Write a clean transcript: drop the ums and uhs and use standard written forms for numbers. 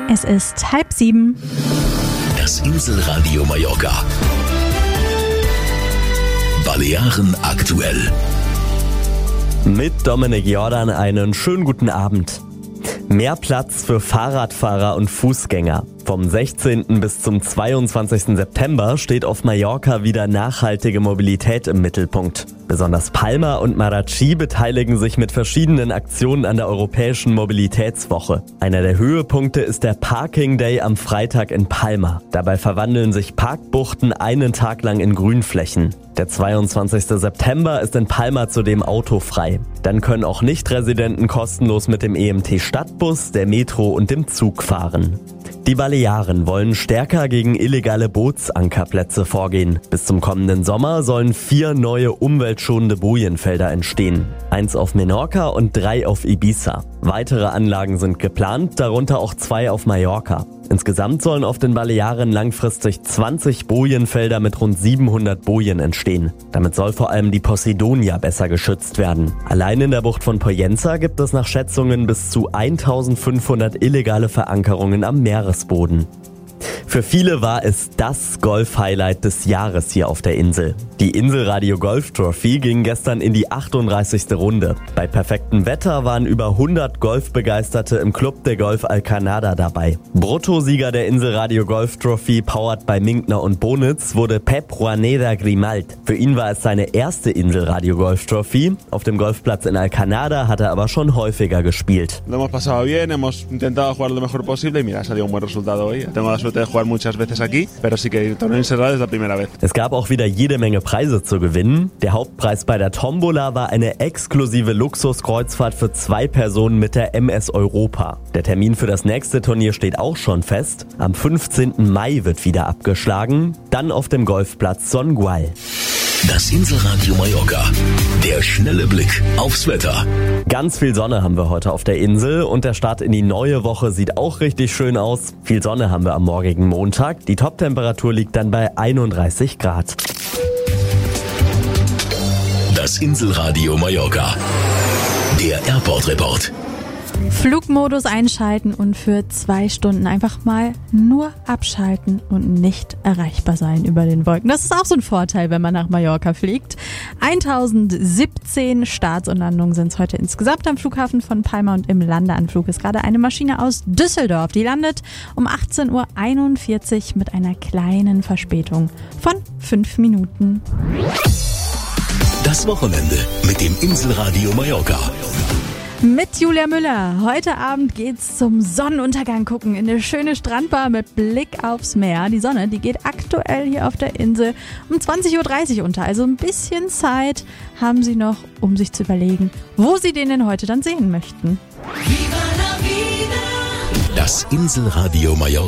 Es ist 6:30. Das Inselradio Mallorca. Balearen aktuell. Mit Dominik Jordan einen schönen guten Abend. Mehr Platz für Fahrradfahrer und Fußgänger. Vom 16. bis zum 22. September steht auf Mallorca wieder nachhaltige Mobilität im Mittelpunkt. Besonders Palma und Marratxí beteiligen sich mit verschiedenen Aktionen an der Europäischen Mobilitätswoche. Einer der Höhepunkte ist der Parking Day am Freitag in Palma. Dabei verwandeln sich Parkbuchten einen Tag lang in Grünflächen. Der 22. September ist in Palma zudem autofrei. Dann können auch Nicht-Residenten kostenlos mit dem EMT-Stadtbus, der Metro und dem Zug fahren. Die Balearen wollen stärker gegen illegale Bootsankerplätze vorgehen. Bis zum kommenden Sommer sollen 4 neue umweltschonende Bojenfelder entstehen. 1 auf Menorca und 3 auf Ibiza. Weitere Anlagen sind geplant, darunter auch 2 auf Mallorca. Insgesamt sollen auf den Balearen langfristig 20 Bojenfelder mit rund 700 Bojen entstehen. Damit soll vor allem die Posidonia besser geschützt werden. Allein in der Bucht von Pollença gibt es nach Schätzungen bis zu 1500 illegale Verankerungen am Meeresboden. Für viele war es das Golf-Highlight des Jahres hier auf der Insel. Die Inselradio Golf Trophy ging gestern in die 38. Runde. Bei perfektem Wetter waren über 100 Golfbegeisterte im Club de Golf Alcanada dabei. Bruttosieger der Inselradio Golf Trophy, powered bei Minkner und Bonitz, wurde Pep Juaneda Grimalt. Für ihn war es seine erste Inselradio Golf Trophy. Auf dem Golfplatz in Alcanada hat er aber schon häufiger gespielt. Lo hemos pasado bien, hemos intentado jugar lo mejor posible y mira, ha salido un buen resultado hoy. Tengo la suerte de jugar muchas veces aquí, pero sí que el torneo encerrado es la primera vez. Es gab auch wieder jede Menge Preise zu gewinnen. Der Hauptpreis bei der Tombola war eine exklusive Luxuskreuzfahrt für 2 Personen mit der MS Europa. Der Termin für das nächste Turnier steht auch schon fest. Am 15. Mai wird wieder abgeschlagen, dann auf dem Golfplatz Son Gual. Das Inselradio Mallorca. Der schnelle Blick aufs Wetter. Ganz viel Sonne haben wir heute auf der Insel und der Start in die neue Woche sieht auch richtig schön aus. Viel Sonne haben wir am morgigen Montag. Die Toptemperatur liegt dann bei 31 Grad. Das Inselradio Mallorca. Der Airport Report. Flugmodus einschalten und für 2 Stunden einfach mal nur abschalten und nicht erreichbar sein über den Wolken. Das ist auch so ein Vorteil, wenn man nach Mallorca fliegt. 1017 Starts und Landungen sind es heute insgesamt am Flughafen von Palma und im Landeanflug ist gerade eine Maschine aus Düsseldorf. Die landet um 18:41 Uhr mit einer kleinen Verspätung von 5 Minuten. Das Wochenende mit dem Inselradio Mallorca. Mit Julia Müller. Heute Abend geht's zum Sonnenuntergang gucken in eine schöne Strandbar mit Blick aufs Meer. Die Sonne, die geht aktuell hier auf der Insel um 20:30 Uhr unter. Also ein bisschen Zeit haben Sie noch, um sich zu überlegen, wo Sie den denn heute dann sehen möchten. Das Inselradio Mallorca.